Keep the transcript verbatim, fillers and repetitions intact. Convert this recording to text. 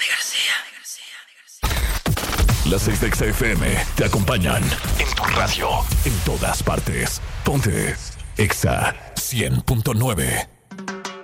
Las seis de Exa F M te acompañan en tu radio, en todas partes. Ponte Exa cien punto nueve.